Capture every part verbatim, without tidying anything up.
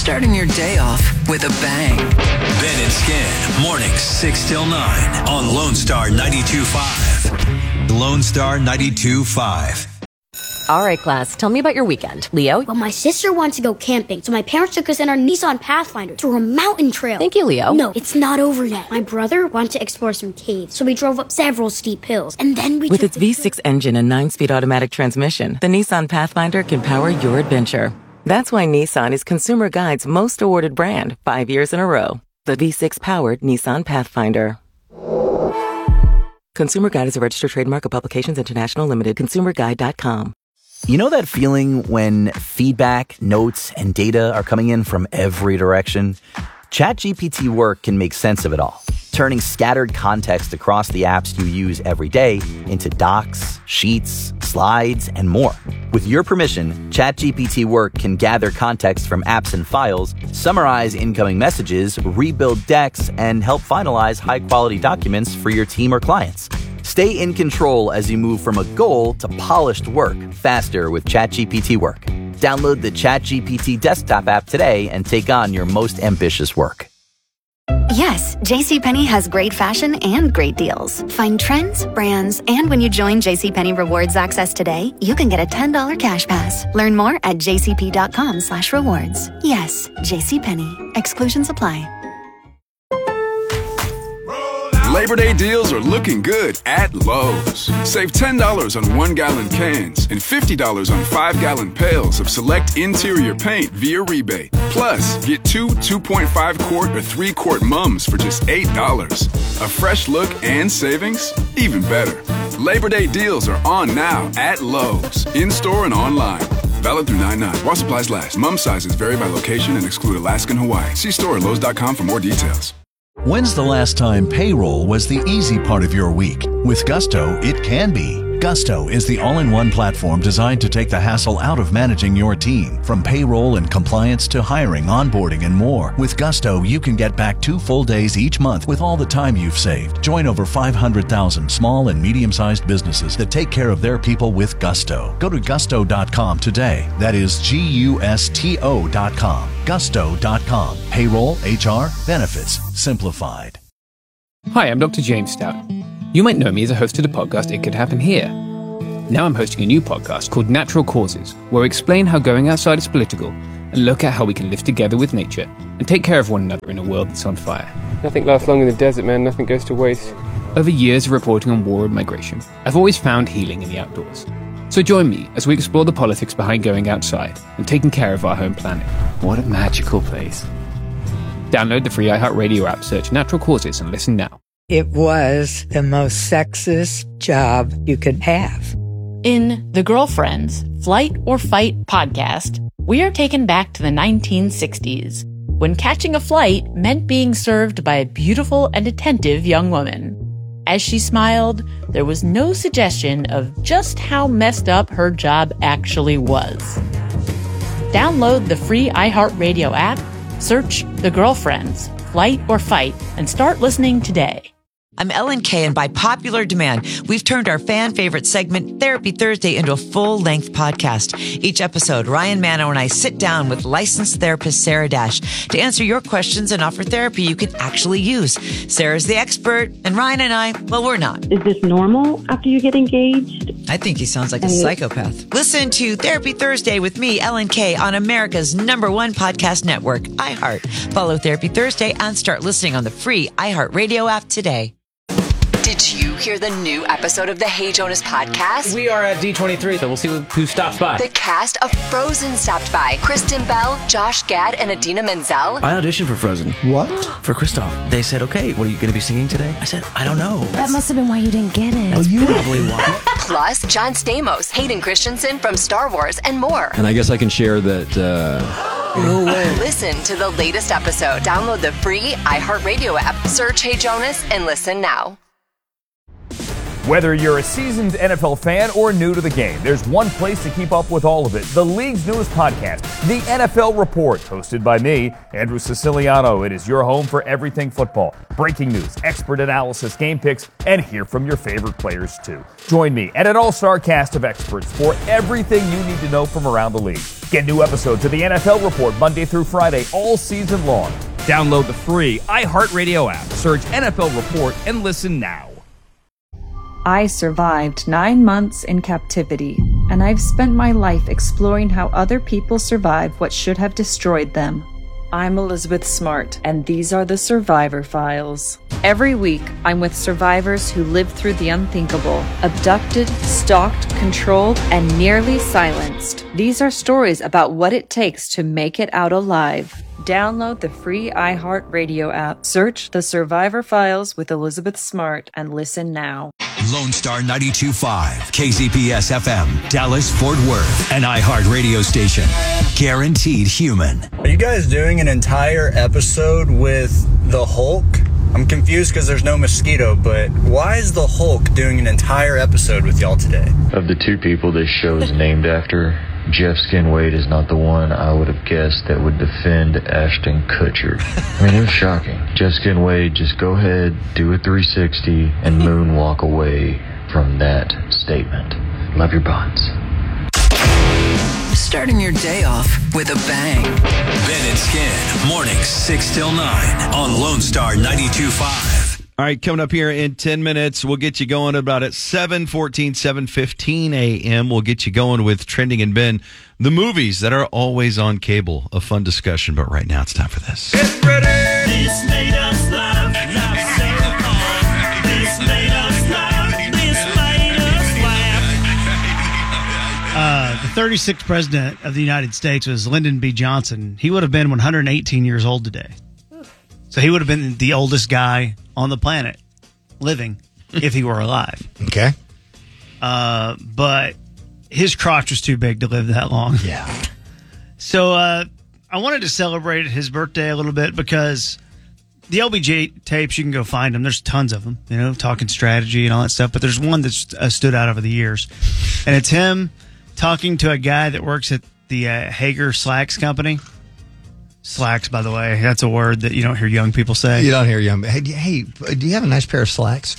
starting your day off with a bang. Ben and Skin, mornings six till nine on Lone Star ninety-two point five. Lone Star ninety-two point five. All right, class, tell me about your weekend. Leo? Well, my sister wants to go camping, so my parents took us in our Nissan Pathfinder through a mountain trail. Thank you, Leo. No, it's not over yet. My brother wanted to explore some caves, so we drove up several steep hills, and then we With took its the V six engine and nine-speed automatic transmission, the Nissan Pathfinder can power your adventure. That's why Nissan is Consumer Guide's most awarded brand five years in a row. The V six-powered Nissan Pathfinder. Consumer Guide is a registered trademark of Publications International Limited. consumer guide dot com. You know that feeling when feedback, notes, and data are coming in from every direction? ChatGPT Work can make sense of it all, turning scattered context across the apps you use every day into docs, sheets, slides, and more. With your permission, ChatGPT Work can gather context from apps and files, summarize incoming messages, rebuild decks, and help finalize high-quality documents for your team or clients. Stay in control as you move from a goal to polished work faster with ChatGPT Work. Download the ChatGPT desktop app today and take on your most ambitious work. Yes, JCPenney has great fashion and great deals. Find trends, brands, and when you join JCPenney Rewards Access today, you can get a ten dollars cash pass. Learn more at jcp.com slash rewards. Yes, JCPenney. Exclusions apply. Labor Day deals are looking good at Lowe's. Save ten dollars on one-gallon cans and fifty dollars on five-gallon pails of select interior paint via rebate. Plus, get two two point five quart or three quart mums for just eight dollars. A fresh look and savings? Even better. Labor Day deals are on now at Lowe's, in-store and online. Valid through nine nine. While supplies last. Mum sizes vary by location and exclude Alaska and Hawaii. See store at lowes dot com for more details. When's the last time payroll was the easy part of your week? With Gusto, it can be. Gusto is the all-in-one platform designed to take the hassle out of managing your team. From payroll and compliance to hiring, onboarding, and more. With Gusto, you can get back two full days each month with all the time you've saved. Join over five hundred thousand small and medium-sized businesses that take care of their people with Gusto. Go to gusto dot com today. That is G U S T O dot com. gusto dot com. Payroll, H R, benefits, simplified. Hi, I'm Doctor James Stout. You might know me as a host of the podcast It Could Happen Here. Now I'm hosting a new podcast called Natural Causes, where I explain how going outside is political and look at how we can live together with nature and take care of one another in a world that's on fire. Nothing lasts long in the desert, man. Nothing goes to waste. Over years of reporting on war and migration, I've always found healing in the outdoors. So join me as we explore the politics behind going outside and taking care of our home planet. What a magical place. Download the free iHeartRadio app, search Natural Causes, and listen now. It was the most sexist job you could have. In The Girlfriends, Flight or Fight podcast, we are taken back to the nineteen sixties, when catching a flight meant being served by a beautiful and attentive young woman. As she smiled, there was no suggestion of just how messed up her job actually was. Download the free iHeartRadio app, search The Girlfriends, Flight or Fight, and start listening today. I'm Ellen Kay, and by popular demand, we've turned our fan favorite segment, Therapy Thursday, into a full-length podcast. Each episode, Ryan Manno and I sit down with licensed therapist Sarah Dash to answer your questions and offer therapy you can actually use. Sarah's the expert, and Ryan and I, well, we're not. Is this normal after you get engaged? I think he sounds like a psychopath. Listen to Therapy Thursday with me, Ellen Kay, on America's number one podcast network, iHeart. Follow Therapy Thursday and start listening on the free iHeartRadio app today. Did you hear the new episode of the Hey Jonas podcast? We are at D twenty-three, so we'll see who stops by. The cast of Frozen stopped by. Kristen Bell, Josh Gad, and Idina Menzel. I auditioned for Frozen. What? For Kristoff. They said, okay, what are you going to be singing today? I said, I don't know. That must have been why you didn't get it. That's oh, probably why. Plus, John Stamos, Hayden Christensen from Star Wars, and more. And I guess I can share that... Uh... No way. Listen to the latest episode. Download the free iHeartRadio app. Search Hey Jonas and listen now. Whether you're a seasoned N F L fan or new to the game, there's one place to keep up with all of it. The league's newest podcast, The N F L Report, hosted by me, Andrew Siciliano. It is your home for everything football. Breaking news, expert analysis, game picks, and hear from your favorite players too. Join me and an all-star cast of experts for everything you need to know from around the league. Get new episodes of The N F L Report Monday through Friday all season long. Download the free iHeartRadio app, search N F L Report, and listen now. I survived nine months in captivity, and I've spent my life exploring how other people survive what should have destroyed them. I'm Elizabeth Smart, and these are the Survivor Files. Every week, I'm with survivors who lived through the unthinkable, abducted, stalked, controlled, and nearly silenced. These are stories about what it takes to make it out alive. Download the free iHeartRadio app, search The Survivor Files with Elizabeth Smart, and listen now. Lone Star ninety-two point five, K Z P S F M, Dallas, Fort Worth, an iHeart radio station. Guaranteed human. Are you guys doing an entire episode with the Hulk? I'm confused because there's no mosquito, but why is the Hulk doing an entire episode with y'all today? Of the two people this show is named after, Jeff Skin Wade is not the one I would have guessed that would defend Ashton Kutcher. I mean, it was shocking. Jeff Skin Wade, just go ahead, do a three sixty, and moonwalk away from that statement. Love your bonds. Starting your day off with a bang. Ben and Skin, mornings six till nine on Lone Star ninety-two point five. All right, coming up here in ten minutes, we'll get you going about at seven fourteen, seven fifteen a.m. We'll get you going with Trending and Ben, the movies that are always on cable. A fun discussion, but right now it's time for this. Get ready! This made us laugh, laugh so hard. This made us laugh, this made us laugh. Uh, the thirty-sixth president of the United States was Lyndon B. Johnson. He would have been one hundred eighteen years old today. So he would have been the oldest guy on the planet living if he were alive. Okay. Uh, but his crotch was too big to live that long. Yeah. So uh, I wanted to celebrate his birthday a little bit because the L B J tapes, you can go find them. There's tons of them, you know, talking strategy and all that stuff. But there's one that's uh, stood out over the years. And it's him talking to a guy that works at the uh, Hager Slacks company. Slacks, by the way, that's a word that you don't hear young people say. You don't hear young. Hey, do- hey, do you have a nice pair of slacks?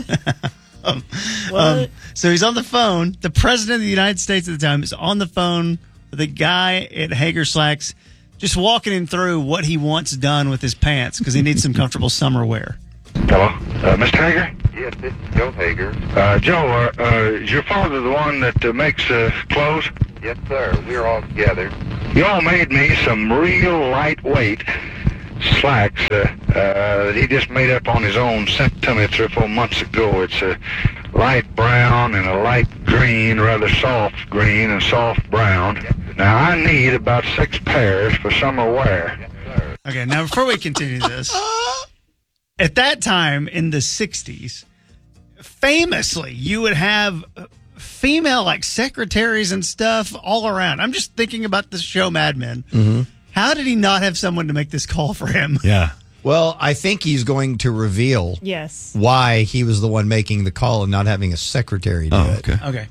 um, um, so he's on the phone. The president of the United States at the time is on the phone with a guy at Hager Slacks, just walking him through what he wants done with his pants because he needs some comfortable summer wear. Hello, uh, Mister Hager? Yes, this is Joe Hager. Uh, Joe, uh, uh, is your father the one that uh, makes uh, clothes? Yes, sir. We're all together. You all made me some real lightweight slacks uh, uh, that he just made up on his own, sent to me three or four months ago. It's a light brown and a light green, rather soft green and soft brown. Yes, now, I need about six pairs for summer wear. Yes, okay, now before we continue this, at that time in the sixties, famously, you would have female like secretaries and stuff all around. I'm just thinking about the show Mad Men. Mm-hmm. How did he not have someone to make this call for him? Yeah. Well, I think he's going to reveal yes. why he was the one making the call and not having a secretary do oh, it. Okay. Okay.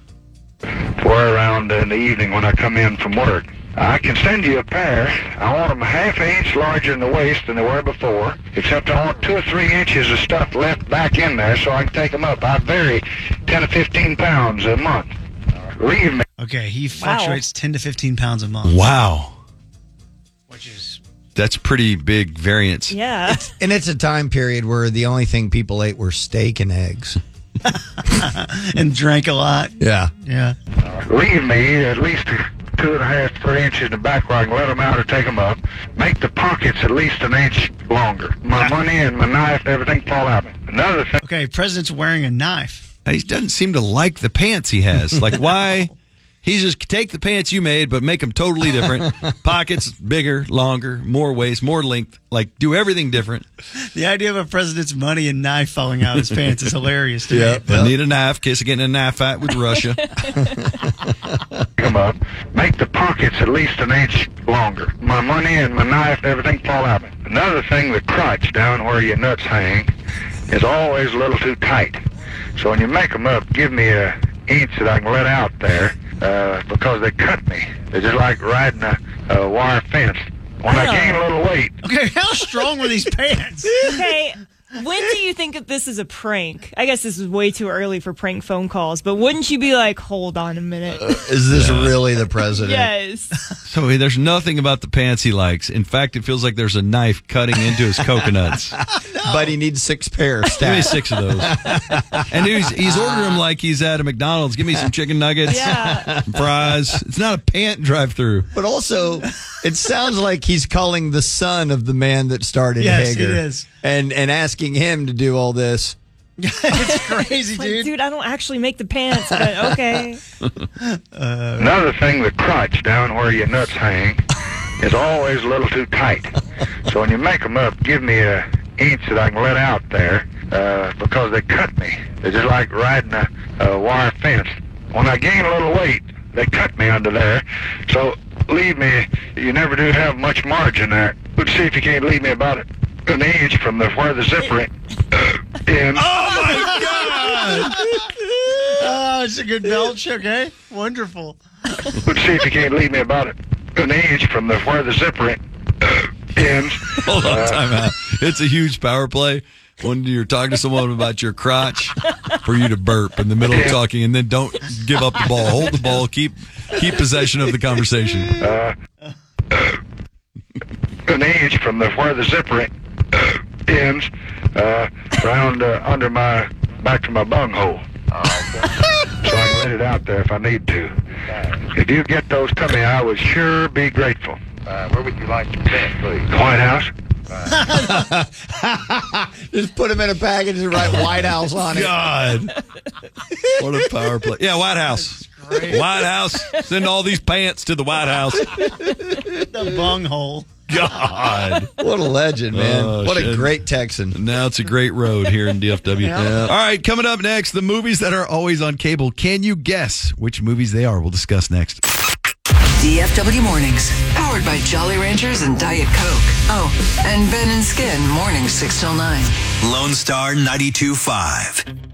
Wear around in the evening when I come in from work. I can send you a pair. I want them a half an inch larger in the waist than they were before, except I want two or three inches of stuff left back in there so I can take them up. I vary ten to fifteen pounds a month. Leave me. Okay, he fluctuates wow. ten to fifteen pounds a month. Wow. Which is... That's pretty big variance. Yeah. It's, and it's a time period where the only thing people ate were steak and eggs. And drank a lot. Yeah. Yeah. Leave me at least two and a half, three inches in the back where I can let them out or take them up. Make the pockets at least an inch longer. My money and my knife and everything fall out. Another thing. Okay, president's wearing a knife. He doesn't seem to like the pants he has. Like, why? He's just take the pants you made, but make them totally different. Pockets bigger, longer, more waist, more length. Like, do everything different. The idea of a president's money and knife falling out of his pants is hilarious to yep. me. I need a knife. Kiss getting a knife fight with Russia. Come up. Make the pockets at least an inch longer. My money and my knife and everything fall out. Another thing, the crotch down where your nuts hang is always a little too tight. So when you make them up, give me a inch that I can let out there, uh, because they cut me. They're just like riding a, a wire fence. When I gain a little weight. Okay, how strong were these pants? Okay, when do you think of this as a prank? I guess this is way too early for prank phone calls, but wouldn't you be like, hold on a minute? Uh, is this yeah. really the president? Yes. So there's nothing about the pants he likes. In fact, it feels like there's a knife cutting into his coconuts. No. But he needs six pairs. Give me six of those. And he's, he's ordering them like he's at a McDonald's. Give me some chicken nuggets, yeah. fries. It's not a pant drive-through. But also, it sounds like he's calling the son of the man that started yes, Hager. Yes, it is. And, and asking him to do all this. It's crazy, like, dude. Dude, I don't actually make the pants, but okay. Uh, Another thing, the crotch down where your nuts hang is always a little too tight. So when you make them up, give me a inch that I can let out there, uh, because they cut me. They're just like riding a, a wire fence. When I gain a little weight, they cut me under there. So leave me, you never do have much margin there. Let's see if you can't leave me about it. An inch from the where the zipper in. Oh my God! Oh, it's a good belch. Okay, wonderful. Let's see if you can't leave me about it. An inch from the where the zipper in. ends. Hold on, Uh, time out. It's a huge power play when you're talking to someone about your crotch for you to burp in the middle of talking, and then don't give up the ball. Hold the ball. Keep keep possession of the conversation. Uh, an inch from the where the zipper in. ends uh, around uh, under my back to my bunghole. So I can let it out there if I need to. If you get those to me, I would sure be grateful. Uh, where would you like to send, please? The White House. Just put them in a package and write White House on it. God. What a power play. Yeah, White House. White House. Send all these pants to the White House. The bunghole. God. What a legend, man. Oh, what shit. a great Texan. Now it's a great road here in D F W. Yeah. Yeah. All right, coming up next, the movies that are always on cable. Can you guess which movies they are? We'll discuss next. D F W Mornings, powered by Jolly Ranchers and Diet Coke. Oh, and Ben and Skin, mornings six till nine. Lone Star ninety-two point five.